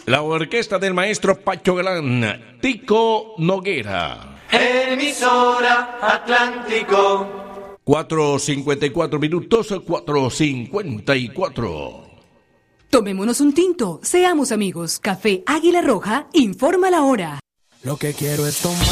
La orquesta del maestro Pacho Galán, Tico Noguera. Emisora Atlántico. 4:54 minutos, 4:54. Tomémonos un tinto, seamos amigos. Café Águila Roja informa la hora. Lo que quiero es tomar.